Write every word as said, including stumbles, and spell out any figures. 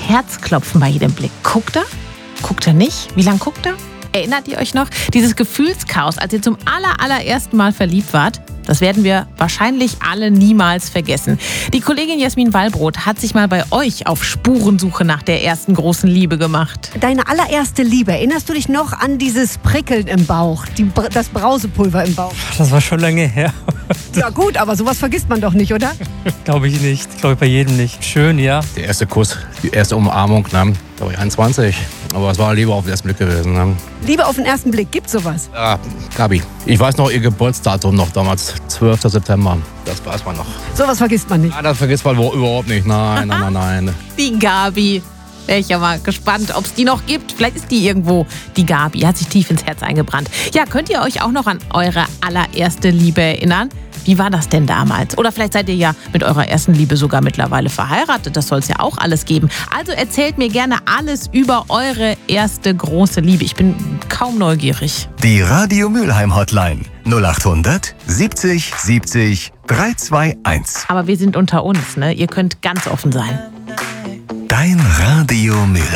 Herzklopfen bei jedem Blick. Guckt er? Guckt er nicht? Wie lange guckt er? Erinnert ihr euch noch? Dieses Gefühlschaos, als ihr zum aller, allerersten Mal verliebt wart? Das werden wir wahrscheinlich alle niemals vergessen. Die Kollegin Jasmin Wallbrot hat sich mal bei euch auf Spurensuche nach der ersten großen Liebe gemacht. Deine allererste Liebe, erinnerst du dich noch an dieses Prickeln im Bauch, die, das Brausepulver im Bauch? Das war schon lange her. Ja gut, aber sowas vergisst man doch nicht, oder? Glaube ich nicht. Glaube ich bei jedem nicht. Schön, ja. Der erste Kuss, die erste Umarmung, ne? Da war ich einundzwanzig. Aber es war Liebe auf den ersten Blick gewesen. Ne? Liebe auf den ersten Blick, gibt's sowas? Ja, Gabi. Ich weiß noch ihr Geburtsdatum noch damals, zwölfter September. Das weiß man noch. Sowas vergisst man nicht. Nein, das vergisst man überhaupt nicht. Nein, nein, nein, nein. Die Gabi. Wäre ich ja mal gespannt, ob es die noch gibt. Vielleicht ist die irgendwo. Die Gabi hat sich tief ins Herz eingebrannt. Ja, könnt ihr euch auch noch an eure allererste Liebe erinnern? Wie war das denn damals? Oder vielleicht seid ihr ja mit eurer ersten Liebe sogar mittlerweile verheiratet. Das soll es ja auch alles geben. Also erzählt mir gerne alles über eure erste große Liebe. Ich bin kaum neugierig. Die Radio Mülheim Hotline null acht hundert siebzig siebzig dreihundertzweiundundzwanzig. Aber wir sind unter uns, ne? Ihr könnt ganz offen sein. Dein Radio Mülheim.